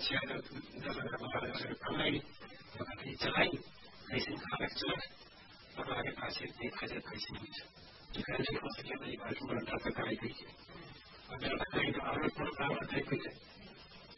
कमाई चलाई कैसे खाना चला और हमारे पास 1,000 पैसे मिले हो सके भाई बात में डाटा कराई गई है और डाटा कराई तो और थोड़ा काम बताई कुछ